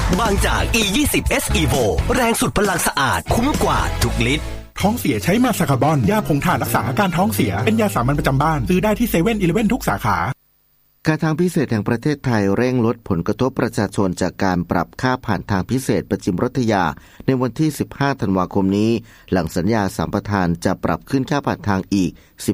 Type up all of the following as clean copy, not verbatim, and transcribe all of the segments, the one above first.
บางจาก E20 S Evo แรงสุดพลังสะอาดคุ้มกว่าทุกลิตรท้องเสียใช้มาซาคาบอนยาผงถ่านรักษาอาการท้องเสียเป็นยาสามัญประจำบ้านซื้อได้ที่เซเว่นอีเลฟเว่นทุกสาขาการทางพิเศษแห่งประเทศไทยเร่งลดผลกระทบประชาชนจากการปรับค่าผ่านทางพิเศษประจิมรัฐยาในวันที่15ธันวาคมนี้หลังสัญญาสัมปทานจะปรับขึ้นค่าผ่านทางอีก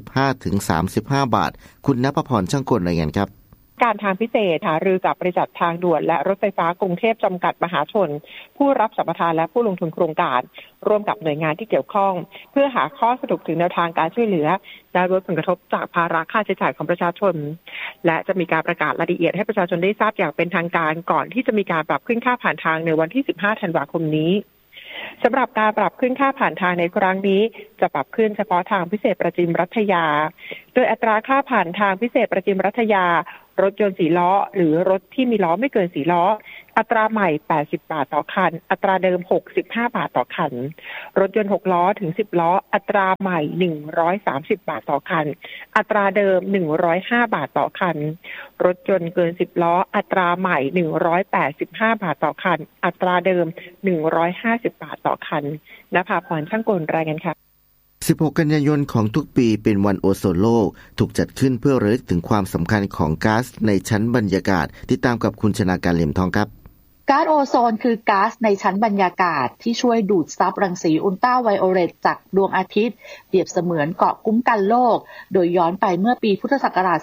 15-35 บาทคุณณภพรช่างกลรายงานครับการทางพิเศษหารือกับบริษัททางด่วนและรถไฟฟ้ากรุงเทพจำกัดมหาชนผู้รับสัมปทานและผู้ลงทุนโครงการร่วมกับหน่วยงานที่เกี่ยวข้องเพื่อหาข้อสรุปถึงแนวทางการช่วยเหลือและลดผลกระทบจากภาระค่าใช้จ่ายของประชาชนและจะมีการประกาศรายละเอียดให้ประชาชนได้ทราบอย่างเป็นทางการก่อนที่จะมีการปรับขึ้นค่าผ่านทางในวันที่15ธันวาคมนี้สำหรับการปรับขึ้นค่าผ่านทางในครั้งนี้จะปรับขึ้นเฉพาะทางพิเศษประจิมรัฐยาโดยอัตราค่าผ่านทางพิเศษประจิมรัฐยารถยนต์4ล้อหรือรถที่มีล้อไม่เกิน4ล้ออัตราใหม่80บาทต่อคันอัตราเดิม65บาทต่อคันรถยนต์6ล้อถึง10ล้ออัตราใหม่130บาทต่อคันอัตราเดิม105บาทต่อคันรถยนต์เกิน10ล้ออัตราใหม่185บาทต่อคันอัตราเดิม150บาทต่อคันณภาพรช่างกลรายงานค่ะ 16 กันยายนของทุกปีเป็นวันโอโซนโลกถูกจัดขึ้นเพื่อระลึกถึงความสำคัญของก๊าซในชั้นบรรยากาศติดตามกับคุณชนาการเหลี่ยมทองครับก๊าซโอโซนคือก๊าซในชั้นบรรยากาศที่ช่วยดูดซับรังสีอุลตราไวโอเลตจากดวงอาทิตย์เปรียบเสมือนเกราะคุ้มกันโลกโดยย้อนไปเมื่อปีพุทธศักราช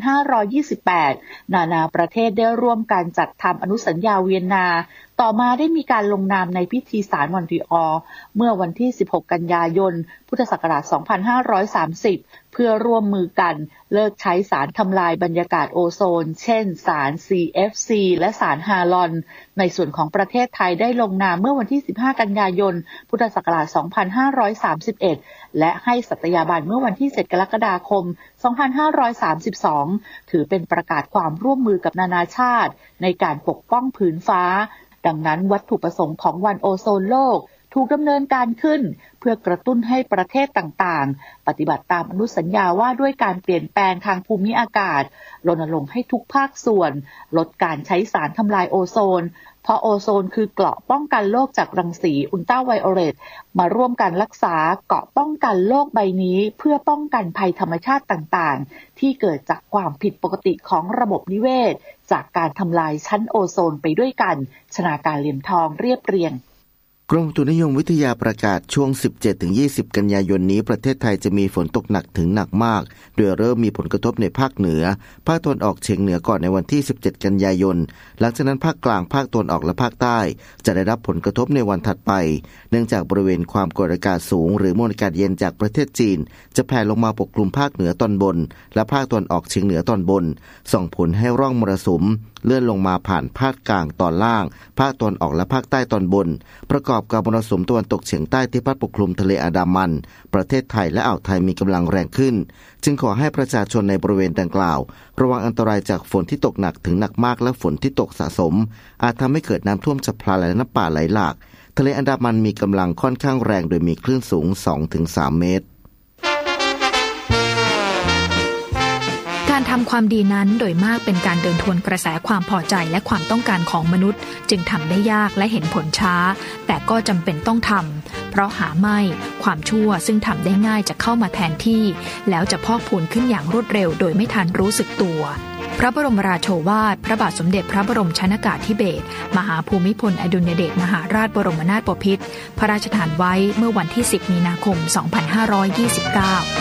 2528 นานาประเทศได้ร่วมกันจัดทำอนุสัญญาเวียนนาต่อมาได้มีการลงนามในพิธีสารมอนทรีออลเมื่อวันที่ 16 กันยายน พุทธศักราช 2530 เพื่อร่วมมือกันเลิกใช้สารทำลายบรรยากาศโอโซนเช่นสาร CFC และสารฮาลอนในส่วนของประเทศไทยได้ลงนามเมื่อวันที่ 15 กันยายน พุทธศักราช 2531 และให้สัตยาบันเมื่อวันที่ 7 กรกฎาคม 2532 ถือเป็นประกาศความร่วมมือกับนานาชาติในการปกป้องผืนฟ้าดังนั้นวัตถุประสงค์ของวันโอโซนโลกถูกดำเนินการขึ้นเพื่อกระตุ้นให้ประเทศต่างๆปฏิบัติตามอนุสัญญาว่าด้วยการเปลี่ยนแปลงทางภูมิอากาศรณรงค์ให้ทุกภาคส่วนลดการใช้สารทำลายโอโซนเพราะโอโซนคือเกราะป้องกันโลกจากรังสีอุลตราไวโอเลตมาร่วมกันรักษาเกราะป้องกันโลกใบนี้เพื่อป้องกันภัยธรรมชาติต่างๆที่เกิดจากความผิดปกติของระบบนิเวศจากการทำลายชั้นโอโซนไปด้วยกันชนาการเหลี่ยมทองเรียบเรียงกรมอุตุนิยมวิทยาประกาศช่วง 17-20 กันยายนนี้ประเทศไทยจะมีฝนตกหนักถึงหนักมากโดยเริ่มมีผลกระทบในภาคเหนือภาคตะวันออกเฉียงเหนือก่อนในวันที่ 17 กันยายนหลังจากนั้นภาคกลางภาคตะวันออกและภาคใต้จะได้รับผลกระทบในวันถัดไปเนื่องจากบริเวณความกดอากาศสูงหรือมวลอากาศเย็นจากประเทศจีนจะแผ่ลงมาปกคลุมภาคเหนือตอนบนและภาคตะวันออกเฉียงเหนือตอนบนส่งผลให้ร่องมรสุมเลื่อนลงมาผ่านภาคกลางตอนล่างภาคตะวันออกและภาคใต้ตอนบนประกอบกับมรสุมตะวันตกเฉียงใต้ที่พัดปกคลุมทะเลอันดามันประเทศไทยและอ่าวไทยมีกำลังแรงขึ้นจึงขอให้ประชาชนในบริเวณดังกล่าวระวังอันตรายจากฝนที่ตกหนักถึงหนักมากและฝนที่ตกสะสมอาจทำให้เกิดน้ำท่วมฉับพลันและน้ำป่าไหลหลากทะเลอันดามันมีกำลังค่อนข้างแรงโดยมีคลื่นสูง 2-3 เมตรการทำความดีนั้นโดยมากเป็นการเดินทวนกระแสความพอใจและความต้องการของมนุษย์จึงทำได้ยากและเห็นผลช้าแต่ก็จำเป็นต้องทำเพราะหาไม่ความชั่วซึ่งทำได้ง่ายจะเข้ามาแทนที่แล้วจะพอกพูนขึ้นอย่างรวดเร็วโดยไม่ทันรู้สึกตัวพระบรมราโชวาทพระบาทสมเด็จพระบรมชนกาธิเบศรมหาภูมิพลอดุลยเดชมหาราชบรมนาถบพิตรพระราชทานไว้เมื่อวันที่10 มีนาคม 2529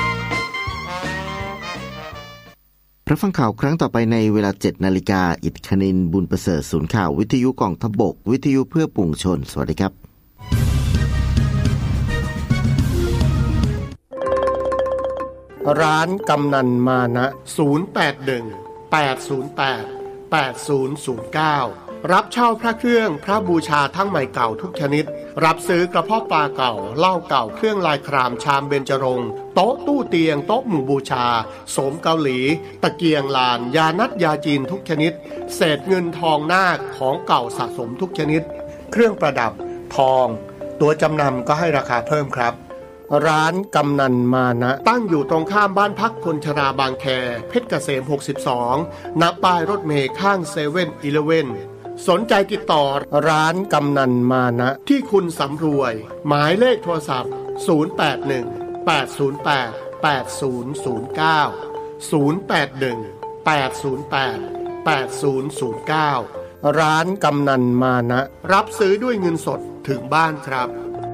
รับฟังข่าวครั้งต่อไปในเวลา 7 นาฬิกาอิทคณินบุญประเสริฐศูนย์ข่าววิทยุกองทัพบกวิทยุเพื่อปวงชนสวัสดีครับร้านกำนันมานะ081-808-8009รับเช่าพระเครื่องพระบูชาทั้งใหม่เก่าทุกชนิดรับซื้อกระเพาะปลาเก่าเหล้าเก่าเครื่องลายครามชามเบญจรงค์โต๊ะตู้เตียงโต๊ะหมู่บูชาโสมเกาหลีตะเกียงลานยานัดยาจีนทุกชนิดเศษเงินทองนาคของเก่าสะสมทุกชนิดเครื่องประดับทองตัวจำนำก็ให้ราคาเพิ่มครับร้านกำนันมานะตั้งอยู่ตรงข้ามบ้านพักคนชราบางแคเพชรเกษม62ณป้ายรถเมล์ข้างเซเว่นอีเลฟเว่นสนใจติดต่อร้านกำนันมานะที่คุณสำรวยหมายเลขโทรศัพท์0818088089 ร้านกำนันมานะรับซื้อด้วยเงินสดถึงบ้านครับ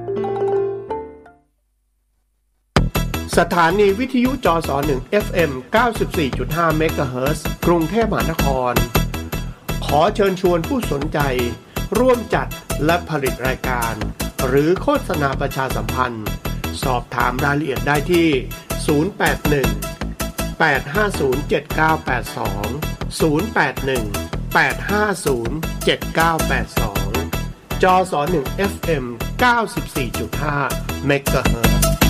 สถานีวิทยุจส1 FM 94.5 เมกะเฮิรตซ์กรุงเทพมหานครขอเชิญชวนผู้สนใจร่วมจัดและผลิตรายการหรือโฆษณาประชาสัมพันธ์สอบถามรายละเอียดได้ที่081-850-7982 081-850-7982 จส1 FM 94.5 เมกะเฮิรตซ์